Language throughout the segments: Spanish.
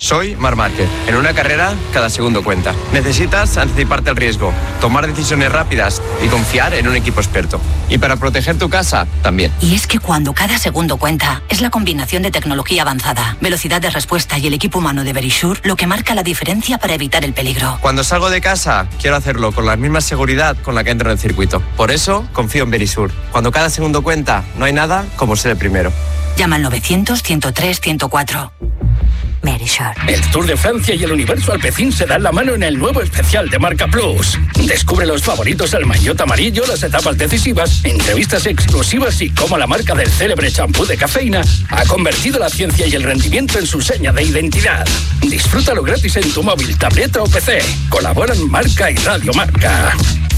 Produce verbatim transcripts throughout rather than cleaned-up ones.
Soy Marc Márquez. En una carrera, cada segundo cuenta. Necesitas anticiparte al riesgo, tomar decisiones rápidas y confiar en un equipo experto. Y para proteger tu casa, también. Y es que cuando cada segundo cuenta, es la combinación de tecnología avanzada, velocidad de respuesta y el equipo humano de Verisure lo que marca la diferencia para evitar el peligro. Cuando salgo de casa, quiero hacerlo con la misma seguridad con la que entro en el circuito. Por eso, confío en Verisure. Cuando cada segundo cuenta, no hay nada como ser el primero. Llama al novecientos, ciento tres, ciento cuatro. Verisure. El Tour de Francia y el Universo Alpecin se dan la mano en el nuevo especial de Marca Plus. Descubre los favoritos al maillot amarillo, las etapas decisivas, entrevistas exclusivas y cómo la marca del célebre champú de cafeína ha convertido la ciencia y el rendimiento en su seña de identidad. Disfrútalo gratis en tu móvil, tableta o P C. Colaboran Marca y Radio Marca.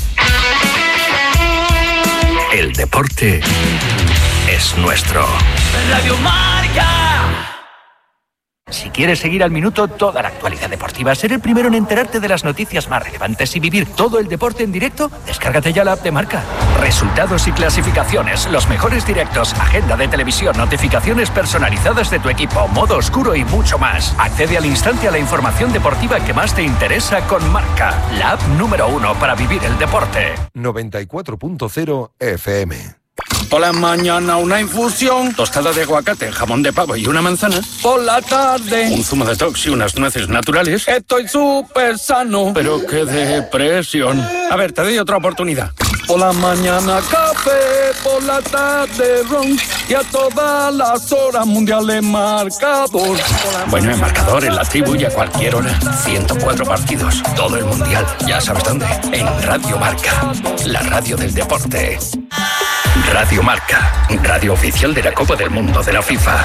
El deporte es nuestro. Radio Marca. Si quieres seguir al minuto toda la actualidad deportiva, ser el primero en enterarte de las noticias más relevantes y vivir todo el deporte en directo, descárgate ya la app de Marca. Resultados y clasificaciones, los mejores directos, agenda de televisión, notificaciones personalizadas de tu equipo, modo oscuro y mucho más. Accede al instante a la información deportiva que más te interesa con Marca, la app número uno para vivir el deporte. noventa y cuatro punto cero F M. Por la mañana una infusión, tostada de aguacate, jamón de pavo y una manzana. Por la tarde un zumo de tox y unas nueces naturales. Estoy súper sano, pero qué depresión. A ver, te doy otra oportunidad. Por la mañana café, por la tarde ron y a todas las horas mundiales marcador. Bueno, en marcador, en la tribu y a cualquier hora. ciento cuatro partidos, todo el mundial. Ya sabes dónde. En Radio Marca, la radio del deporte. Radio Marca, radio oficial de la Copa del Mundo de la FIFA.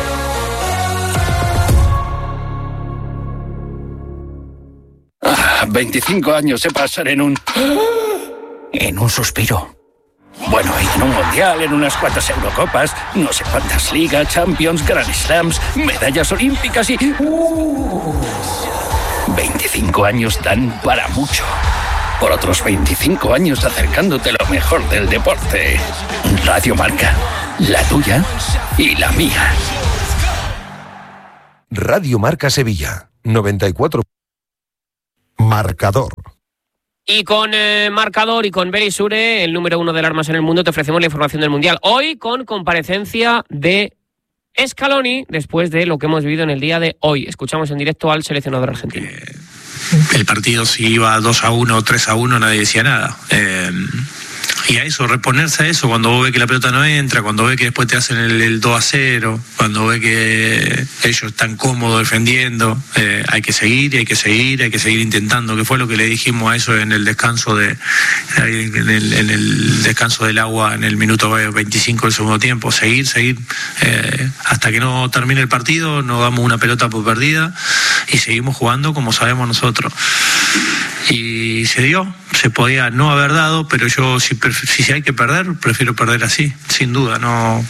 Ah, veinticinco años se pasan en un... en un suspiro. Bueno, y en un mundial, en unas cuantas Eurocopas, no sé cuántas ligas, Champions, Grand Slams, medallas olímpicas y... Uh, veinticinco años dan para mucho. Por otros veinticinco años acercándote lo mejor del deporte. Radio Marca, la tuya y la mía. Radio Marca Sevilla, noventa y cuatro. Marcador. Y con eh, Marcador y con Verisure, el número uno de alarmas en el mundo, te ofrecemos la información del Mundial. Hoy con comparecencia de Scaloni, después de lo que hemos vivido en el día de hoy. Escuchamos en directo al seleccionador argentino. Eh, el partido si iba dos a uno o tres a uno nadie decía nada. Eh, y a eso, reponerse a eso, cuando vos ves que la pelota no entra, cuando ves que después te hacen el, el dos a cero, cuando ves que ellos están cómodos defendiendo, eh, hay que seguir, hay que seguir, hay que seguir intentando, que fue lo que le dijimos a eso en el descanso de en el, en el descanso del agua en el minuto veinticinco del segundo tiempo, seguir, seguir, eh, hasta que no termine el partido, no damos una pelota por perdida y seguimos jugando como sabemos nosotros. Y se dio, se podía no haber dado, pero yo si, si hay que perder, prefiero perder así, sin duda, no,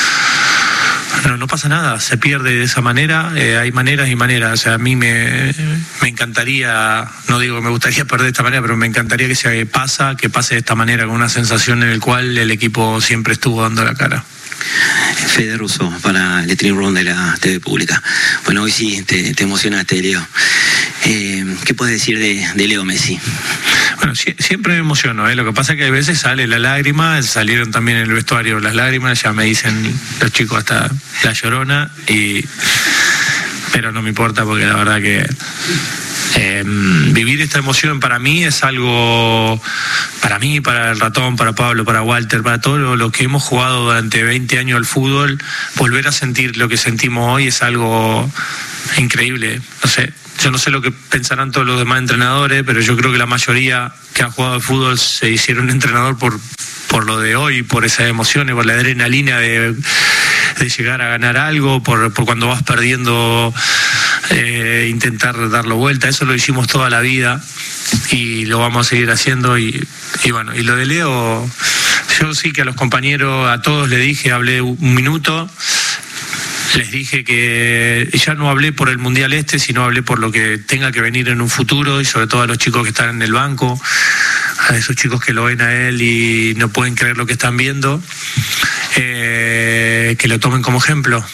no, no pasa nada, se pierde de esa manera, eh, hay maneras y maneras, o sea, a mí me, me encantaría, no digo que me gustaría perder de esta manera, pero me encantaría que se pasa, que pase de esta manera, con una sensación en la cual el equipo siempre estuvo dando la cara. Fede Russo para el Stream Room de la T V Pública. Bueno, hoy sí te, te emocionaste, Leo. Eh, ¿Qué puedes decir de, de Leo Messi? Bueno, si, siempre me emociono, ¿eh? Lo que pasa es que a veces sale la lágrima, salieron también en el vestuario las lágrimas, ya me dicen los chicos hasta la llorona, y pero no me importa porque la verdad que Eh, vivir esta emoción para mí es algo, para mí, para el Ratón, para Pablo, para Walter, para todo lo, lo que hemos jugado durante veinte años al fútbol, volver a sentir lo que sentimos hoy es algo increíble. No sé, yo no sé lo que pensarán todos los demás entrenadores, pero yo creo que la mayoría que ha jugado al fútbol se hicieron entrenador por, por lo de hoy, por esas emociones, por la adrenalina de, de llegar a ganar algo, por, por cuando vas perdiendo, eh, intentar darlo vuelta. Eso lo hicimos toda la vida y lo vamos a seguir haciendo. Y, y bueno, y lo de Leo, yo sí que a los compañeros, a todos le dije, hablé un minuto, les dije que ya no hablé por el Mundial este, sino hablé por lo que tenga que venir en un futuro, y sobre todo a los chicos que están en el banco, a esos chicos que lo ven a él y no pueden creer lo que están viendo, eh, que lo tomen como ejemplo.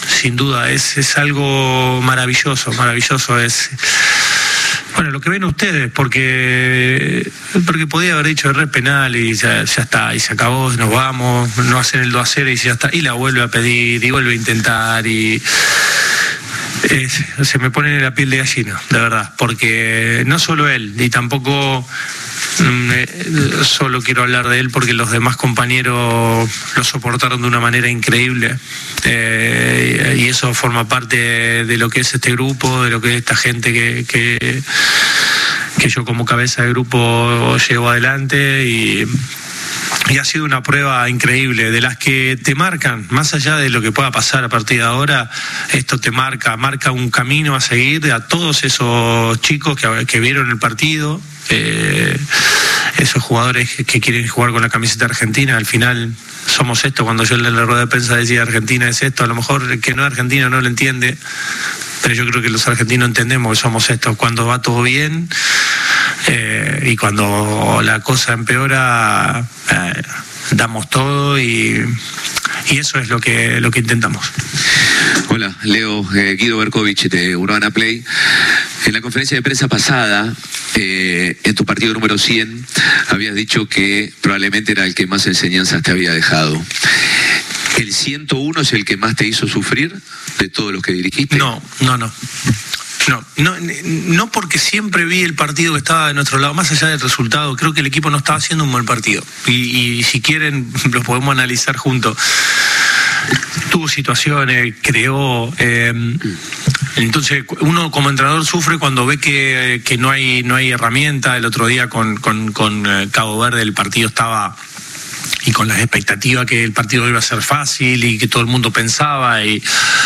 sin duda, es, es algo maravilloso, maravilloso. Es, bueno, lo que ven ustedes, porque porque podía haber dicho re penal y ya, ya está, y se acabó, nos vamos, no hacen el dos a cero y ya está, y la vuelve a pedir, y vuelve a intentar, y... Es, se me pone la piel de gallina, de verdad, porque no solo él, y tampoco mm, solo quiero hablar de él porque los demás compañeros lo soportaron de una manera increíble, eh, y eso forma parte de lo que es este grupo, de lo que es esta gente que, que, que yo como cabeza de grupo llevo adelante, y Y ha sido una prueba increíble, de las que te marcan, más allá de lo que pueda pasar a partir de ahora, esto te marca, marca un camino a seguir a todos esos chicos que, que vieron el partido, eh, esos jugadores que, que quieren jugar con la camiseta argentina. Al final somos esto. Cuando yo en la rueda de prensa decía Argentina es esto, a lo mejor el que no es argentino no lo entiende, pero yo creo que los argentinos entendemos que somos esto. Cuando va todo bien, eh, y cuando la cosa empeora, eh, damos todo, y, y eso es lo que lo que intentamos. Hola, Leo, eh, Guido Berkovich de Urbana Play. En la conferencia de prensa pasada, eh, en tu partido número cien, habías dicho que probablemente era el que más enseñanzas te había dejado. ¿El ciento uno es el que más te hizo sufrir de todos los que dirigiste? No, no, no. No, no, no, porque siempre vi el partido que estaba de nuestro lado, más allá del resultado. Creo que el equipo no estaba haciendo un buen partido. Y, y si quieren, lo podemos analizar juntos. Tuvo situaciones, creó. Eh, entonces, uno como entrenador sufre cuando ve que, que no hay no hay herramienta. El otro día con, con, con Cabo Verde el partido estaba... y con las expectativas que el partido iba a ser fácil y que todo el mundo pensaba, y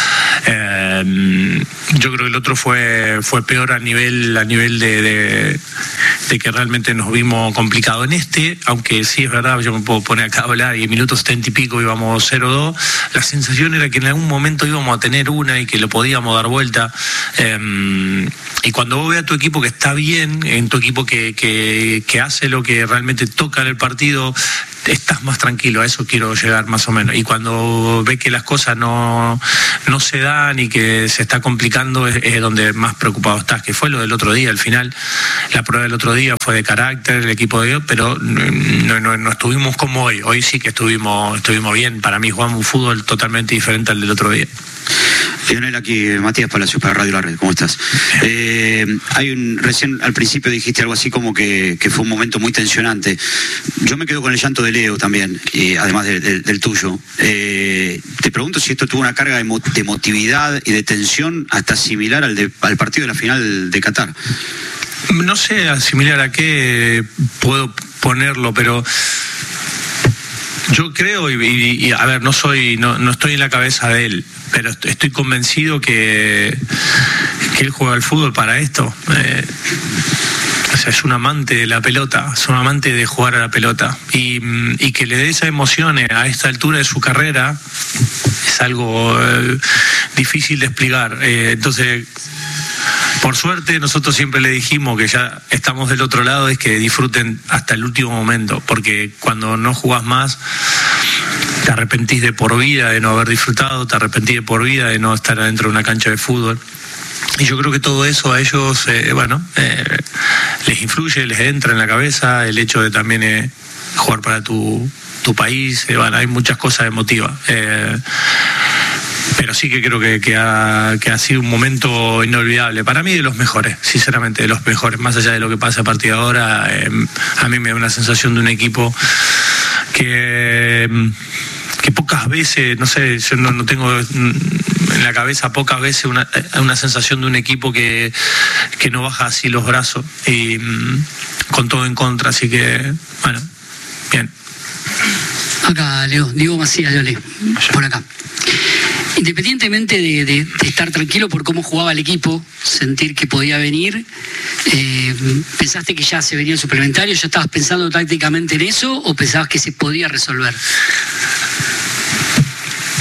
eh, yo creo que el otro fue fue peor a nivel a nivel de, de, de que realmente nos vimos complicados en este, aunque sí es verdad, yo me puedo poner acá a hablar y en minutos setenta y pico íbamos cero dos, la sensación era que en algún momento íbamos a tener una y que lo podíamos dar vuelta, eh, y cuando vos veas a tu equipo que está bien, en tu equipo que, que, que hace lo que realmente toca en el partido, estás más tranquilo. A eso quiero llegar más o menos. Y cuando ves que las cosas no, no se dan y que se está complicando, es, es donde más preocupado estás, que fue lo del otro día. Al final, la prueba del otro día fue de carácter, el equipo de Dios, pero no, no, no estuvimos como hoy. Hoy sí que estuvimos, estuvimos bien. Para mí jugamos un fútbol totalmente diferente al del otro día. Lionel, aquí Matías Palacios para Radio La Red, ¿cómo estás? Eh, hay un, recién al principio dijiste algo así como que, que fue un momento muy tensionante. Yo me quedo con el llanto de Leo también, y además de, de, del tuyo. Eh, te pregunto si esto tuvo una carga de, mo de emotividad y de tensión hasta similar al, de, al partido de la final de Qatar. No sé a similar a qué puedo ponerlo, pero... yo creo, y, y, y a ver, no soy, no, no estoy en la cabeza de él, pero estoy convencido que, que él juega al fútbol para esto. Eh, o sea, es un amante de la pelota, es un amante de jugar a la pelota. Y, y que le dé esas emociones a esta altura de su carrera es algo eh, difícil de explicar. Eh, entonces... por suerte nosotros siempre le dijimos que ya estamos del otro lado, es que disfruten hasta el último momento, porque cuando no jugás más te arrepentís de por vida de no haber disfrutado, te arrepentís de por vida de no estar adentro de una cancha de fútbol. Y yo creo que todo eso a ellos, eh, bueno, eh, les influye, les entra en la cabeza, el hecho de también eh, jugar para tu, tu país, eh, bueno, hay muchas cosas emotivas. Eh, Pero sí que creo que, que, ha, que ha sido un momento inolvidable. Para mí de los mejores, sinceramente, de los mejores. Más allá de lo que pasa a partir de ahora, eh, a mí me da una sensación de un equipo que, que pocas veces, no sé, yo no, no tengo en la cabeza pocas veces una, una sensación de un equipo que, que no baja así los brazos y con todo en contra. Así que, bueno, bien. Acá, Leo, Diego Macías, Leo, por acá. Independientemente de, de, de estar tranquilo por cómo jugaba el equipo, sentir que podía venir, eh, ¿pensaste que ya se venía el suplementario? ¿Ya estabas pensando tácticamente en eso o pensabas que se podía resolver?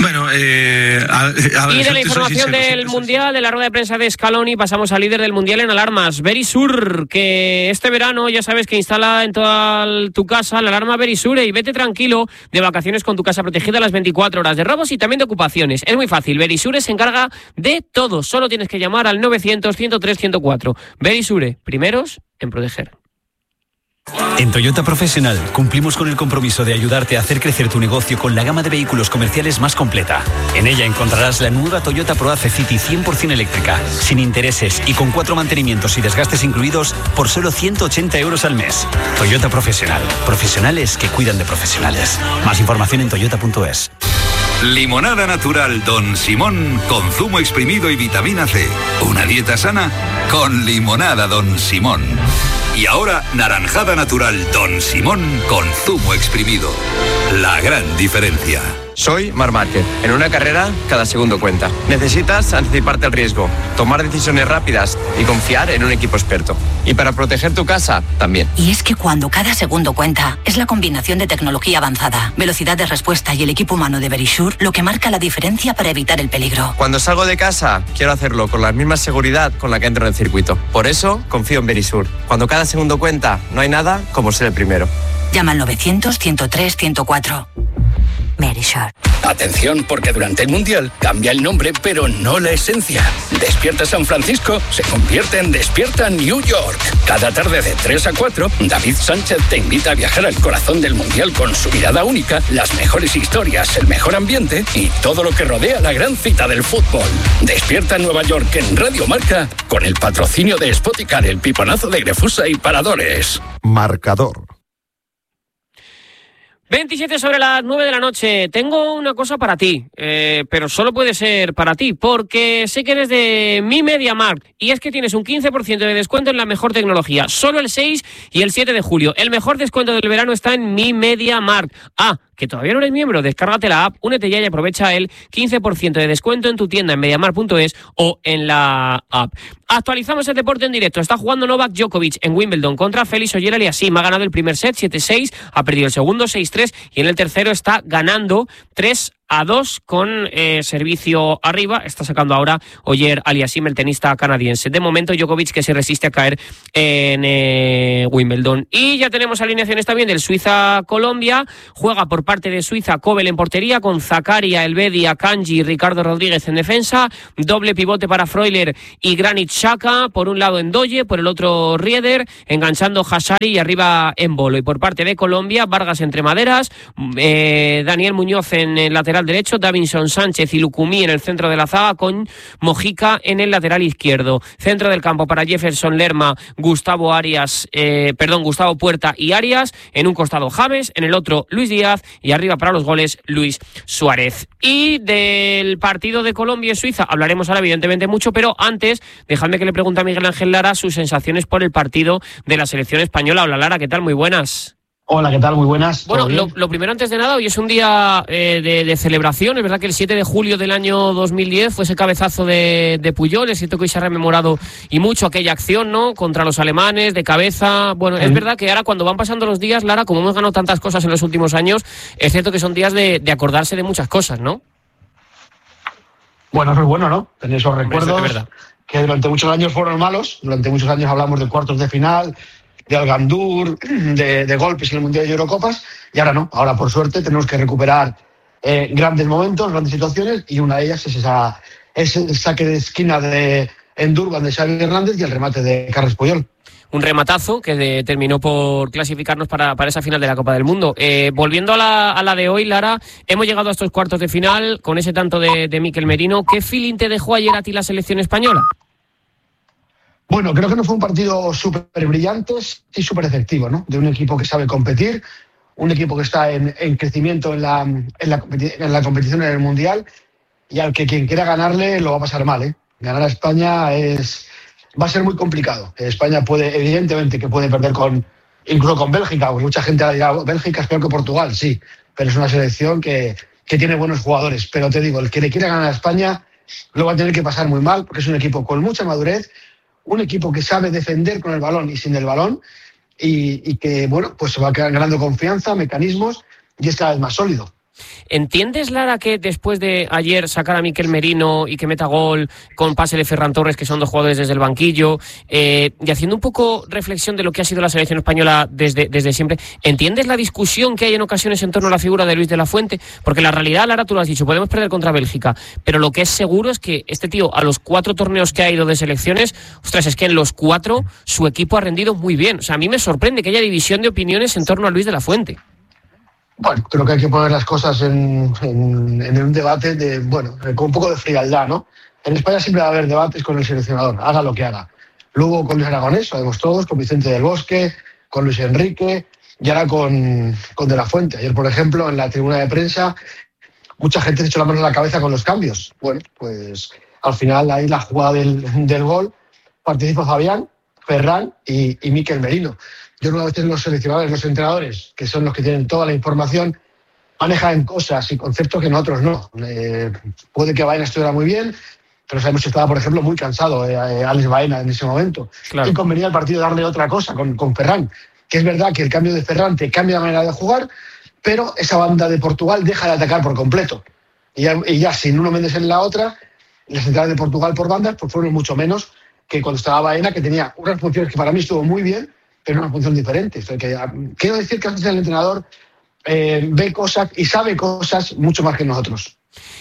Bueno, eh, a, a ver, y de la información sincero, del Mundial, de la rueda de prensa de Scaloni, pasamos al líder del Mundial en alarmas, Verisure, que este verano ya sabes que instala en toda tu casa la alarma Verisure y vete tranquilo de vacaciones con tu casa protegida a las veinticuatro horas de robos y también de ocupaciones. Es muy fácil, Verisure se encarga de todo, solo tienes que llamar al novecientos, ciento tres, ciento cuatro. Verisure, primeros en proteger. En Toyota Profesional cumplimos con el compromiso de ayudarte a hacer crecer tu negocio con la gama de vehículos comerciales más completa. En ella encontrarás la nueva Toyota ProAce City cien por ciento eléctrica, sin intereses y con cuatro mantenimientos y desgastes incluidos por solo ciento ochenta euros al mes. Toyota Profesional. Profesionales que cuidan de profesionales. Más información en toyota punto es. Limonada natural Don Simón con zumo exprimido y vitamina C. Una dieta sana con limonada Don Simón. Y ahora, naranjada natural Don Simón con zumo exprimido. La gran diferencia. Soy Marc Márquez. En una carrera, cada segundo cuenta. Necesitas anticiparte al riesgo, tomar decisiones rápidas y confiar en un equipo experto. Y para proteger tu casa, también. Y es que cuando cada segundo cuenta, es la combinación de tecnología avanzada, velocidad de respuesta y el equipo humano de Verisure lo que marca la diferencia para evitar el peligro. Cuando salgo de casa, quiero hacerlo con la misma seguridad con la que entro en el circuito. Por eso, confío en Verisure. Cuando cada segundo cuenta, no hay nada como ser el primero. Llama al novecientos, ciento tres, ciento cuatro. Verisure. Atención, porque durante el Mundial cambia el nombre, pero no la esencia. Despierta San Francisco se convierte en Despierta New York. Cada tarde de tres a cuatro, David Sánchez te invita a viajar al corazón del Mundial con su mirada única, las mejores historias, el mejor ambiente y todo lo que rodea la gran cita del fútbol. Despierta Nueva York en Radio Marca con el patrocinio de Spoticar, el piponazo de Grefusa y Paradores. Marcador. veintisiete sobre las nueve de la noche. Tengo una cosa para ti, eh, pero solo puede ser para ti, porque sé que eres de Mi MediaMarkt y es que tienes un quince por ciento de descuento en la mejor tecnología, solo el seis y el siete de julio. El mejor descuento del verano está en Mi MediaMarkt. Ah, que todavía no eres miembro, descárgate la app, únete ya y aprovecha el quince por ciento de descuento en tu tienda en mediamar punto es o en la app. Actualizamos el deporte en directo. Está jugando Novak Djokovic en Wimbledon contra Félix Auger-Aliassime. Ha ganado el primer set siete seis, ha perdido el segundo seis tres y en el tercero está ganando tres a dos con eh, servicio arriba. Está sacando ahora Auger-Aliassime, el tenista canadiense. De momento Djokovic que se resiste a caer en eh, Wimbledon. Y ya tenemos alineaciones también del Suiza-Colombia. Juega por parte de Suiza Kobel en portería con Zakaria, Elvedi, Akanji y Ricardo Rodríguez en defensa. Doble pivote para Freuler y Granit Xhaka. Por un lado Ndoye, por el otro Rieder, enganchando Hassari y arriba Embolo. Y por parte de Colombia, Vargas entre maderas, eh, Daniel Muñoz en el lateral derecho, Davinson Sánchez y Lucumí en el centro de la zaga con Mojica en el lateral izquierdo. Centro del campo para Jefferson Lerma, Gustavo Arias, eh, perdón, Gustavo Puerta y Arias. En un costado James, en el otro Luis Díaz y arriba para los goles Luis Suárez. Y del partido de Colombia y Suiza hablaremos ahora evidentemente mucho, pero antes dejadme que le pregunte a Miguel Ángel Lara sus sensaciones por el partido de la selección española. Hola Lara, ¿qué tal? Muy buenas. Hola, ¿qué tal? Muy buenas. Bueno, lo, lo primero antes de nada, hoy es un día eh, de, de celebración. Es verdad que el siete de julio del año dos mil diez fue ese cabezazo de, de Puyol. Es cierto que hoy se ha rememorado y mucho aquella acción, ¿no? Contra los alemanes, de cabeza. Bueno, sí. Es verdad que ahora cuando van pasando los días, Lara, como hemos ganado tantas cosas en los últimos años, es cierto que son días de, de acordarse de muchas cosas, ¿no? Bueno, eso es bueno, ¿no? Tener esos recuerdos Hombre, es verdad. Que durante muchos años fueron malos. Durante muchos años hablamos de cuartos de final, de Algandur, de, de golpes en el Mundial y Eurocopas, y ahora no. Ahora, por suerte, tenemos que recuperar eh, grandes momentos, grandes situaciones, y una de ellas es esa, ese saque de esquina de Endurban de Xavi Hernández y el remate de Carles Puyol. Un rematazo que de, terminó por clasificarnos para, para esa final de la Copa del Mundo. Eh, volviendo a la, a la de hoy, Lara, hemos llegado a estos cuartos de final con ese tanto de, de Mikel Merino. ¿Qué feeling te dejó ayer a ti la selección española? Bueno, creo que no fue un partido súper brillante y súper efectivo, ¿no? De un equipo que sabe competir, un equipo que está en, en crecimiento en la, en, la, en la competición en el Mundial y al que quien quiera ganarle lo va a pasar mal, ¿eh? Ganar a España es, va a ser muy complicado. España puede, evidentemente, que puede perder con incluso con Bélgica, porque mucha gente ahora dirá, Bélgica es peor que Portugal, sí, pero es una selección que, que tiene buenos jugadores. Pero te digo, el que le quiera ganar a España lo va a tener que pasar muy mal, porque es un equipo con mucha madurez, un equipo que sabe defender con el balón y sin el balón y, y que, bueno, pues se va ganando confianza, mecanismos y es cada vez más sólido. ¿Entiendes, Lara, que después de ayer sacar a Mikel Merino y que meta gol con pase de Ferran Torres, que son dos jugadores desde el banquillo, eh, y haciendo un poco reflexión de lo que ha sido la selección española desde, desde siempre, ¿entiendes la discusión que hay en ocasiones en torno a la figura de Luis de la Fuente? Porque la realidad, Lara, tú lo has dicho, podemos perder contra Bélgica, pero lo que es seguro es que este tío, a los cuatro torneos que ha ido de selecciones, ostras, es que en los cuatro su equipo ha rendido muy bien. O sea, a mí me sorprende que haya división de opiniones en torno a Luis de la Fuente. Bueno, creo que hay que poner las cosas en, en, en un debate de, bueno, con un poco de frialdad, ¿no? En España siempre va a haber debates con el seleccionador, haga lo que haga. Luego con Luis Aragonés, lo vemos todos, con Vicente del Bosque, con Luis Enrique y ahora con, con De la Fuente. Ayer, por ejemplo, en la tribuna de prensa, mucha gente se echó la mano en la cabeza con los cambios. Bueno, pues al final ahí la jugada del, del gol participa Fabián, Ferran y, y Mikel Merino. Yo no, a veces los seleccionadores, los entrenadores, que son los que tienen toda la información, manejan cosas y conceptos que nosotros no. Eh, puede que Baena estuviera muy bien, pero sabemos que estaba, por ejemplo, muy cansado eh, Alex Baena en ese momento. Claro. Y convenía al partido darle otra cosa con, con Ferran, que es verdad que el cambio de Ferran te cambia la manera de jugar, pero esa banda de Portugal deja de atacar por completo. Y ya, y ya sin Nuno Méndez en la otra, las entradas de Portugal por bandas pues fueron mucho menos que cuando estaba Baena, que tenía unas funciones que para mí estuvo muy bien, pero una función diferente. O sea, que, quiero decir que a veces el entrenador eh, ve cosas y sabe cosas mucho más que nosotros.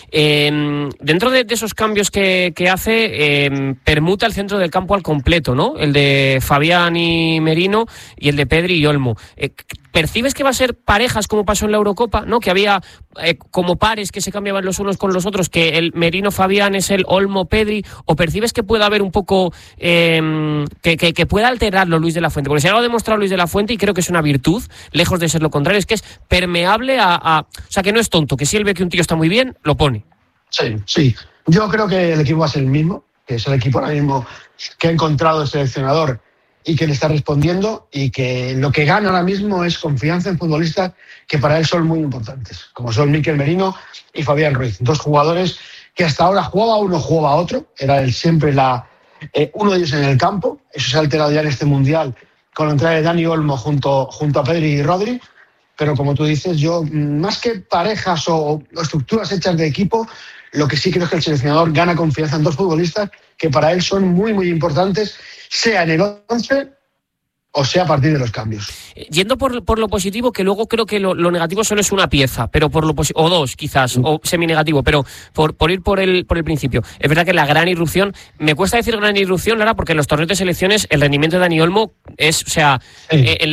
Eh, dentro de, de esos cambios que, que hace, eh, permuta el centro del campo al completo, ¿no? El de Fabián y Merino y el de Pedri y Olmo. Eh, ¿Percibes que va a ser parejas como pasó en la Eurocopa, ¿no? Que había eh, como pares que se cambiaban los unos con los otros, que el Merino-Fabián es el Olmo-Pedri, o percibes que pueda haber un poco eh, que, que, que pueda alterarlo Luis de la Fuente? Porque si algo ha demostrado Luis de la Fuente, y creo que es una virtud, lejos de ser lo contrario, es que es permeable a, a... O sea, que no es tonto, que si él ve que un tío está muy bien, lo pone. Sí, sí. Yo creo que el equipo va a ser el mismo, que es el equipo ahora mismo que ha encontrado el seleccionador y que le está respondiendo, y que lo que gana ahora mismo es confianza en futbolistas que para él son muy importantes, como son Mikel Merino y Fabián Ruiz, dos jugadores que hasta ahora jugaba uno, jugaba otro, era él siempre la, eh, uno de ellos en el campo. Eso se ha alterado ya en este Mundial con la entrada de Dani Olmo junto, junto a Pedri y Rodri, pero como tú dices, yo más que parejas o, o estructuras hechas de equipo, lo que sí creo es que el seleccionador gana confianza en dos futbolistas que para él son muy, muy importantes, sea en el once o sea a partir de los cambios. Yendo por, por lo positivo, que luego creo que lo, lo negativo solo es una pieza, pero por lo o dos quizás, mm. o semi-negativo, pero por, por ir por el, por el principio. Es verdad que la gran irrupción, me cuesta decir gran irrupción, Lara, porque en los torneos de selecciones el rendimiento de Dani Olmo es, o sea, sí. eh, en la